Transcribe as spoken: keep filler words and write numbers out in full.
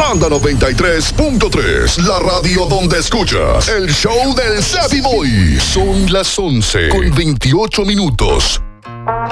Banda noventa y tres punto tres, la radio donde escuchas el show del Savvy Boy. Son las once con veintiocho minutos.